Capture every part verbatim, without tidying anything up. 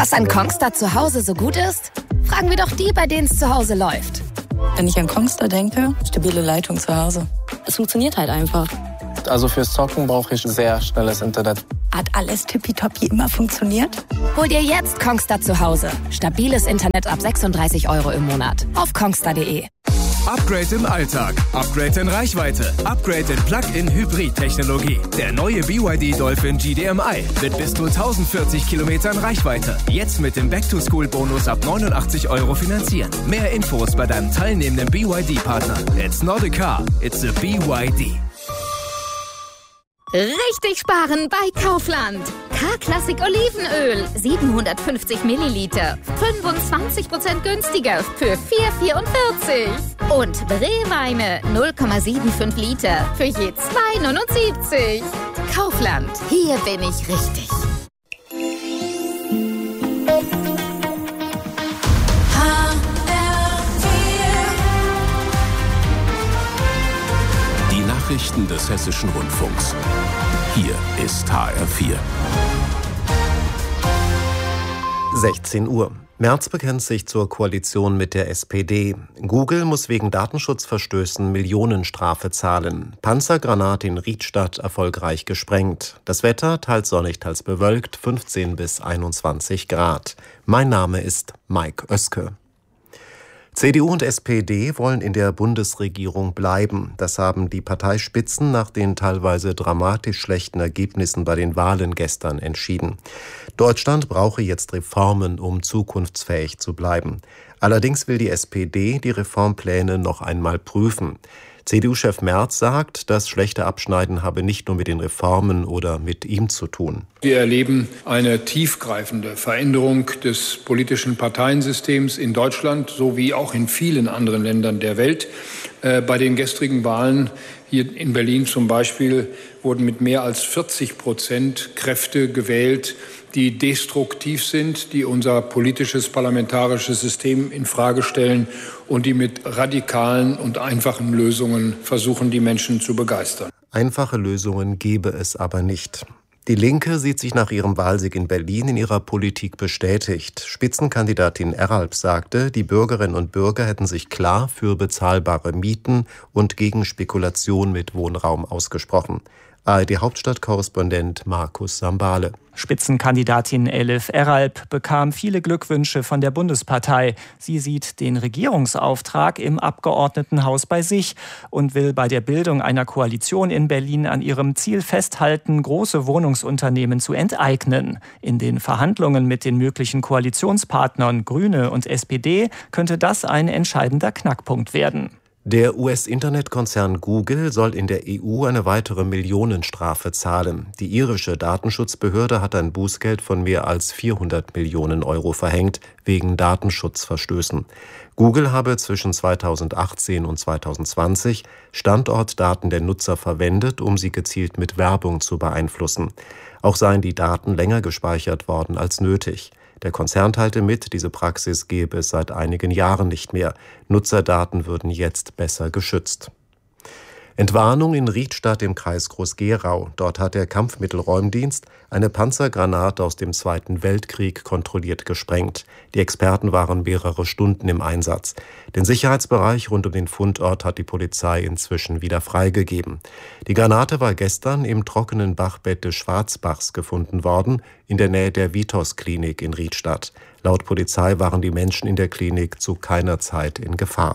Was an Kongstar zu Hause so gut ist? Fragen wir doch die, bei denen es zu Hause läuft. Wenn ich an Kongstar denke, stabile Leitung zu Hause. Es funktioniert halt einfach. Also fürs Zocken brauche ich sehr schnelles Internet. Hat alles tippitoppi immer funktioniert? Hol dir jetzt Kongstar zu Hause. Stabiles Internet ab sechsunddreißig Euro im Monat. Auf kongstar punkt de. Upgrade im Alltag, Upgrade in Reichweite, Upgrade in Plug-in-Hybrid-Technologie. Der neue B Y D Dolphin G D M I mit bis zu tausendvierzig Kilometern Reichweite. Jetzt mit dem Back-to-School-Bonus ab neunundachtzig Euro finanzieren. Mehr Infos bei deinem teilnehmenden B Y D-Partner. It's not a car, it's a B Y D. Richtig sparen bei Kaufland. K-Klassik Olivenöl, siebenhundertfünfzig Milliliter, fünfundzwanzig Prozent günstiger für vier Euro vierundvierzig. Und Brewweine null Komma fünfundsiebzig Liter für je zwei Euro neunundsiebzig. Kaufland, hier bin ich richtig. Die Nachrichten des Hessischen Rundfunks. Hier ist H R vier. sechzehn Uhr. Merz bekennt sich zur Koalition mit der S P D. Google muss wegen Datenschutzverstößen Millionenstrafe zahlen. Panzergranate in Riedstadt erfolgreich gesprengt. Das Wetter teils sonnig, teils bewölkt, fünfzehn bis einundzwanzig Grad. Mein Name ist Mike Oeske. C D U und S P D wollen in der Bundesregierung bleiben. Das haben die Parteispitzen nach den teilweise dramatisch schlechten Ergebnissen bei den Wahlen gestern entschieden. Deutschland brauche jetzt Reformen, um zukunftsfähig zu bleiben. Allerdings will die S P D die Reformpläne noch einmal prüfen. C D U-Chef Merz sagt, das schlechte Abschneiden habe nicht nur mit den Reformen oder mit ihm zu tun. Wir erleben eine tiefgreifende Veränderung des politischen Parteiensystems in Deutschland sowie auch in vielen anderen Ländern der Welt. Äh, bei den gestrigen Wahlen hier in Berlin zum Beispiel wurden mit mehr als vierzig Prozent Kräfte gewählt, die destruktiv sind, die unser politisches parlamentarisches System in Frage stellen und die mit radikalen und einfachen Lösungen versuchen, die Menschen zu begeistern. Einfache Lösungen gebe es aber nicht. Die Linke sieht sich nach ihrem Wahlsieg in Berlin in ihrer Politik bestätigt. Spitzenkandidatin Eralp sagte, die Bürgerinnen und Bürger hätten sich klar für bezahlbare Mieten und gegen Spekulation mit Wohnraum ausgesprochen. A R D-Hauptstadtkorrespondent Markus Sambale. Spitzenkandidatin Elif Eralp bekam viele Glückwünsche von der Bundespartei. Sie sieht den Regierungsauftrag im Abgeordnetenhaus bei sich und will bei der Bildung einer Koalition in Berlin an ihrem Ziel festhalten, große Wohnungsunternehmen zu enteignen. In den Verhandlungen mit den möglichen Koalitionspartnern Grüne und S P D könnte das ein entscheidender Knackpunkt werden. Der U S-Internetkonzern Google soll in der E U eine weitere Millionenstrafe zahlen. Die irische Datenschutzbehörde hat ein Bußgeld von mehr als vierhundert Millionen Euro verhängt, wegen Datenschutzverstößen. Google habe zwischen zweitausendachtzehn und zweitausendzwanzig Standortdaten der Nutzer verwendet, um sie gezielt mit Werbung zu beeinflussen. Auch seien die Daten länger gespeichert worden als nötig. Der Konzern teilte mit, diese Praxis gebe es seit einigen Jahren nicht mehr. Nutzerdaten würden jetzt besser geschützt. Entwarnung in Riedstadt im Kreis Groß-Gerau. Dort hat der Kampfmittelräumdienst eine Panzergranate aus dem Zweiten Weltkrieg kontrolliert gesprengt. Die Experten waren mehrere Stunden im Einsatz. Den Sicherheitsbereich rund um den Fundort hat die Polizei inzwischen wieder freigegeben. Die Granate war gestern im trockenen Bachbett des Schwarzbachs gefunden worden, in der Nähe der Vitos-Klinik in Riedstadt. Laut Polizei waren die Menschen in der Klinik zu keiner Zeit in Gefahr.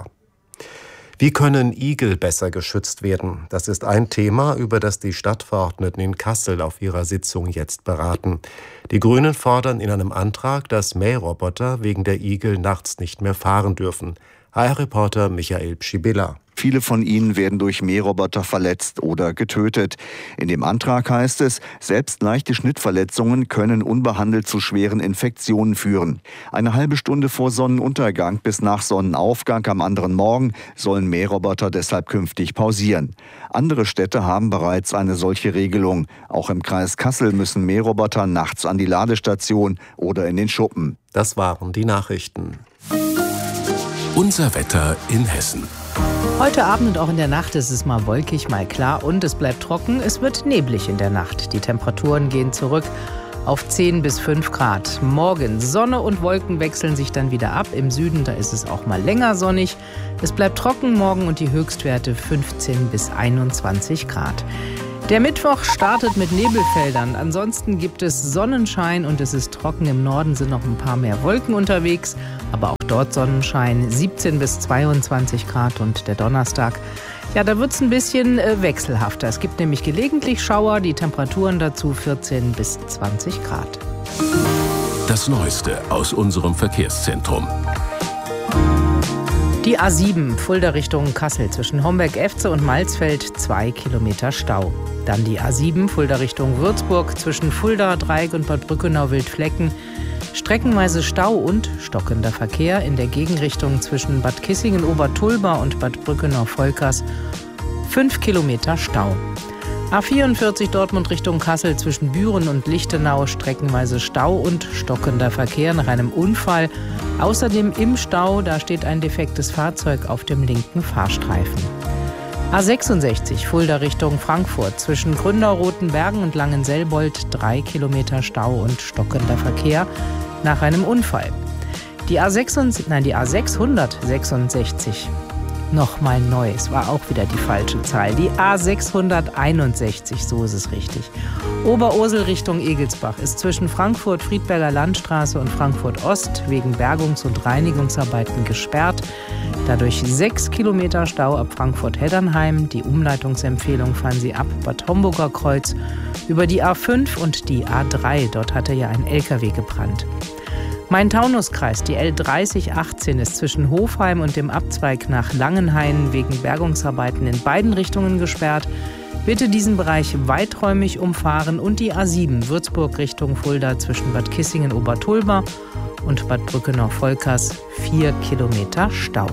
Wie können Igel besser geschützt werden? Das ist ein Thema, über das die Stadtverordneten in Kassel auf ihrer Sitzung jetzt beraten. Die Grünen fordern in einem Antrag, dass Mähroboter wegen der Igel nachts nicht mehr fahren dürfen. H R-Reporter Michael Pschibilla. Viele von ihnen werden durch Mähroboter verletzt oder getötet. In dem Antrag heißt es, selbst leichte Schnittverletzungen können unbehandelt zu schweren Infektionen führen. Eine halbe Stunde vor Sonnenuntergang bis nach Sonnenaufgang am anderen Morgen sollen Mähroboter deshalb künftig pausieren. Andere Städte haben bereits eine solche Regelung. Auch im Kreis Kassel müssen Mähroboter nachts an die Ladestation oder in den Schuppen. Das waren die Nachrichten. Unser Wetter in Hessen. Heute Abend und auch in der Nacht ist es mal wolkig, mal klar und es bleibt trocken. Es wird neblig in der Nacht. Die Temperaturen gehen zurück auf zehn bis fünf Grad. Morgen Sonne und Wolken wechseln sich dann wieder ab. Im Süden, da ist es auch mal länger sonnig. Es bleibt trocken morgen und die Höchstwerte fünfzehn bis einundzwanzig Grad. Der Mittwoch startet mit Nebelfeldern. Ansonsten gibt es Sonnenschein und es ist trocken. Im Norden sind noch ein paar mehr Wolken unterwegs, aber auch dort Sonnenschein, siebzehn bis zweiundzwanzig Grad. Und der Donnerstag, ja, da wird es ein bisschen äh, wechselhafter. Es gibt nämlich gelegentlich Schauer, die Temperaturen dazu vierzehn bis zwanzig Grad. Das Neueste aus unserem Verkehrszentrum. Die A sieben, Fulda Richtung Kassel, zwischen Homberg-Efze und Malsfeld, zwei Kilometer Stau. Dann die A sieben, Fulda Richtung Würzburg, zwischen Fulda, Dreieck und Bad Brückenau-Wildflecken. Streckenweise Stau und stockender Verkehr in der Gegenrichtung zwischen Bad Kissingen-Obertulba und Bad Brückenau-Volkers, fünf Kilometer Stau. A vierundvierzig Dortmund Richtung Kassel zwischen Büren und Lichtenau, streckenweise Stau und stockender Verkehr nach einem Unfall. Außerdem im Stau, da steht ein defektes Fahrzeug auf dem linken Fahrstreifen. A sechsundsechzig Fulda Richtung Frankfurt zwischen Gründau-Rotenbergen und Langenselbold, drei Kilometer Stau und stockender Verkehr nach einem Unfall. Die A sechsundsechzig, nein, die A sechshundertsechsundsechzig. Nochmal neu, es war auch wieder die falsche Zahl. Die A sechshunderteinundsechzig, so ist es richtig. Oberursel Richtung Egelsbach ist zwischen Frankfurt-Friedberger Landstraße und Frankfurt-Ost wegen Bergungs- und Reinigungsarbeiten gesperrt. Dadurch sechs Kilometer Stau ab Frankfurt-Heddernheim. Die Umleitungsempfehlung fahren Sie ab Bad Homburger Kreuz über die A fünf und die A drei. Dort hatte ja ein L K W gebrannt. Main-Taunus-Kreis, die L dreißig achtzehn, ist zwischen Hofheim und dem Abzweig nach Langenhain wegen Bergungsarbeiten in beiden Richtungen gesperrt. Bitte diesen Bereich weiträumig umfahren und die A sieben Würzburg Richtung Fulda zwischen Bad Kissingen-Obertulba und Bad Brückenau-Volkers, vier Kilometer Stau.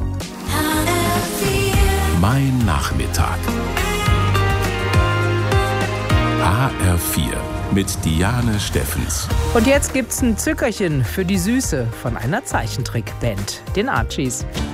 Mein Nachmittag. H R vier mit Diane Steffens. Und jetzt gibt's ein Zückerchen für die Süße von einer Zeichentrickband, den Archies.